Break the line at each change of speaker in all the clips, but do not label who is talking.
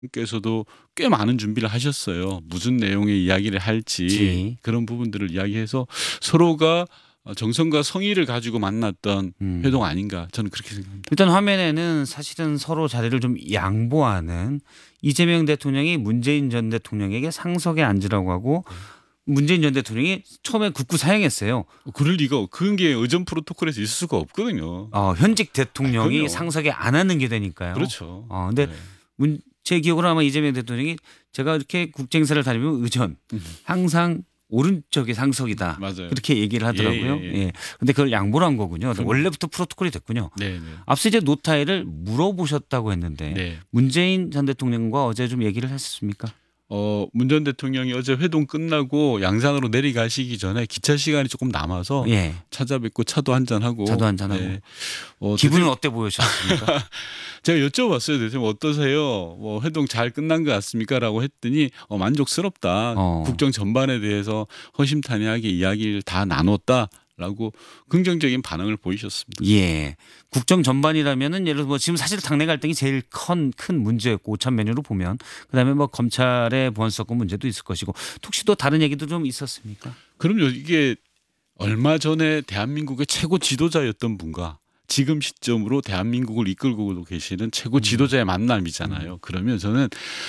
대통령께서도 꽤 많은 준비를 하셨어요. 무슨 내용의 이야기를 할지
지.
그런 부분들을 이야기해서 서로가 정성과 성의를 가지고 만났던 회동 아닌가 저는 그렇게 생각합니다.
일단 화면에는 사실은 서로 자리를 좀 양보하는 이재명 대통령이 문재인 전 대통령에게 상석에 앉으라고 하고 문재인 전 대통령이 처음에 굳고 사양했어요.
그럴 리가 그런 게 의전 프로토콜에서 있을 수가 없거든요.
현직 대통령이
그럼요.
상석에 안 앉는 게 되니까요.
그렇죠.
근데
네.
제 기억으로 아마 이재명 대통령이 제가 이렇게 국정행사를 다니면 의전 항상 오른쪽이 상석이다.
맞아요.
그렇게 얘기를 하더라고요.
예.
예. 근데 그걸 양보를 한 거군요.
그럼요.
원래부터 프로토콜이 됐군요.
네.
앞서 이제 노타일을 물어보셨다고 했는데
네.
문재인 전 대통령과 어제 좀 얘기를 했습니까?
문 전 대통령이 어제 회동 끝나고 양산으로 내려가시기 전에 기차 시간이 조금 남아서
예.
찾아뵙고 차도 한잔하고.
차도 한잔하고.
네.
기분은 어때 보이셨습니까?
제가 여쭤봤어요. 대통령 어떠세요? 회동 잘 끝난 것 같습니까?라고 했더니 만족스럽다. 국정 전반에 대해서 허심탄회하게 이야기를 다 나눴다라고 긍정적인 반응을 보이셨습니다.
예. 국정 전반이라면은 예를 들어 지금 사실 당내 갈등이 제일 큰 문제였고 5차 메뉴로 보면 그다음에 검찰의 보안수사권 문제도 있을 것이고 혹시 또 다른 얘기도 좀 있었습니까?
그럼요. 이게 얼마 전에 대한민국의 최고 지도자였던 분과 지금 시점으로 대한민국을 이끌고 계시는 최고 지도자의 만남이잖아요. 그러면 저는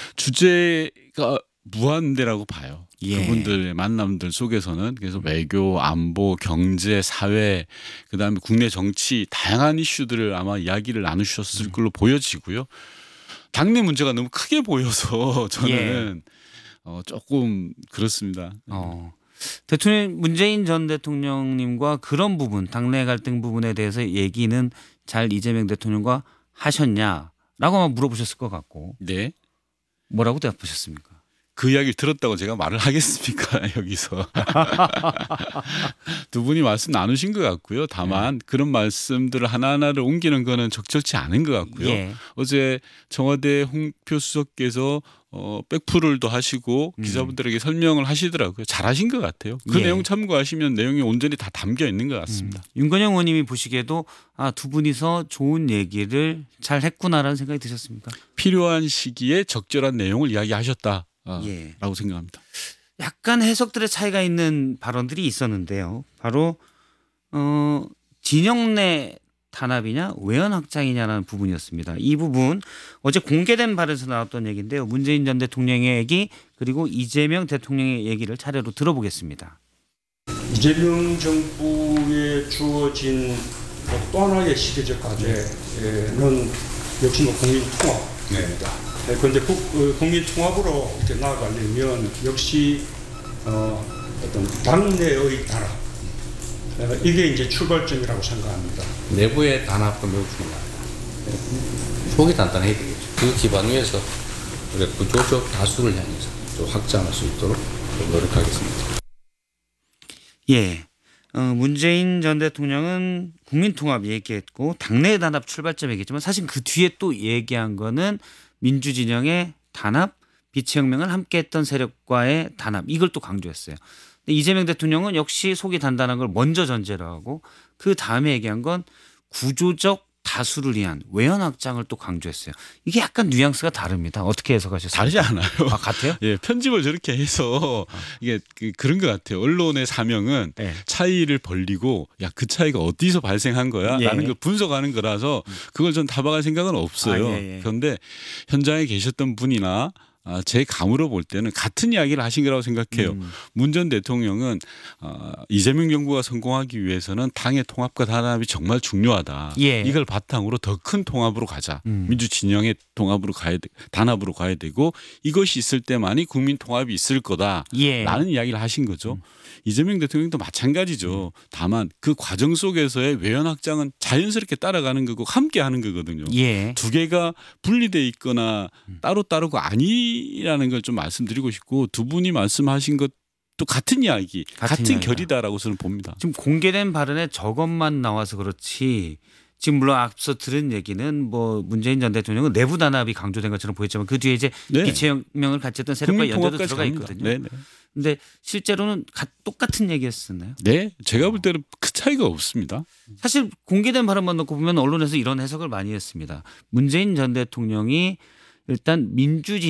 주제가 무한대라고 봐요.
예.
그분들의 만남들 속에서는 그래서 외교, 안보, 경제, 사회, 그다음에 국내 정치 다양한 이슈들을 아마 이야기를 나누셨을 걸로 보여지고요. 당내 문제가 너무 크게 보여서 저는 조금 그렇습니다.
대통령 문재인 전 대통령님과 그런 부분 당내 갈등 부분에 대해서 얘기는 잘 이재명 대통령과 하셨냐라고 아마 물어보셨을 것 같고
네.
뭐라고 대답하셨습니까?
그 이야기를 들었다고 제가 말을 하겠습니까 여기서. 두 분이 말씀 나누신 것 같고요. 다만 그런 말씀들을 하나하나를 옮기는 거는 적절치 않은 것 같고요.
예.
어제 청와대 홍표 수석께서 백프를도 하시고 기자분들에게 설명을 하시더라고요. 잘하신 것 같아요. 그
예.
내용 참고하시면 내용이 온전히 다 담겨 있는 것 같습니다.
윤건영 의원님이 보시기에도 두 분이서 좋은 얘기를 잘 했구나라는 생각이 드셨습니까?
필요한 시기에 적절한 내용을 이야기하셨다.
예.
라고 생각합니다.
약간 해석들의 차이가 있는 발언들이 있었는데요. 바로 진영 내 단합이냐 외연 확장이냐라는 부분이었습니다. 이 부분 어제 공개된 발에서 나왔던 얘기인데요. 문재인 전 대통령의 얘기 그리고 이재명 대통령의 얘기를 차례로 들어보겠습니다.
이재명 정부에 주어진 또 하나의 시대적 과제는 역시 국민 통합입니다. 그런데 국민 통합으로 이렇게 나아가려면 역시 어떤 당내의 단합 이게 이제 출발점이라고 생각합니다.
내부의 단합도 매우 중요합니다. 속이 단단해야 되겠죠. 그 기반 위에서 우리가 구조적 다수를 향해서 좀 확장할 수 있도록 노력하겠습니다.
예. 문재인 전 대통령은 국민통합 얘기했고 당내 단합 출발점 얘기했지만 사실 그 뒤에 또 얘기한 거는 민주진영의 단합, 비치혁명을 함께했던 세력과의 단합 이걸 또 강조했어요. 근데 이재명 대통령은 역시 속이 단단한 걸 먼저 전제로 하고 그 다음에 얘기한 건 구조적 다수를 위한 외연 확장을 또 강조했어요. 이게 약간 뉘앙스가 다릅니다. 어떻게 해석하셨습니까?
다르지 않아요.
같아요?
예, 편집을 저렇게 해서 이게 그런 것 같아요. 언론의 사명은
네.
차이를 벌리고 야, 그 차이가 어디서 발생한 거야?
예.
라는 걸 분석하는 거라서 그걸 전 타박할 생각은 없어요.
예.
그런데 현장에 계셨던 분이나 제 감으로 볼 때는 같은 이야기를 하신 거라고 생각해요. 문 전 대통령은 이재명 정부가 성공하기 위해서는 당의 통합과 단합이 정말 중요하다.
예.
이걸 바탕으로 더 큰 통합으로 가자. 민주 진영의 통합으로 가야 돼, 단합으로 가야 되고 이것이 있을 때만이 국민 통합이 있을 거다라는
예.
이야기를 하신 거죠. 이재명 대통령도 마찬가지죠. 다만 그 과정 속에서의 외연 확장은 자연스럽게 따라가는 거고 함께 하는 거거든요.
예.
두 개가 분리돼 있거나 따로따로가 아니라는 걸 좀 말씀드리고 싶고 두 분이 말씀하신 것도 같은 이야기, 같은
이야기다.
결이다라고 저는 봅니다.
지금 공개된 발언에 저것만 나와서 그렇지 지금 물론 앞서 들은 얘기는 문재인 전 대통령은 내부 단합이 강조된 것처럼 보였지만 그 뒤에 이제
네.
비치혁명을 같이 했던 세력과 연대도 들어가 있거든요.
네.
근데 실제로는 똑같은 얘기였었나요?
네, 제가 볼 때는 그 차이가 없습니다.
사실 공개된 발언만 놓고 보면 언론에서 이런 해석을 많이 했습니다. 문재인 전 대통령이 일단 민주진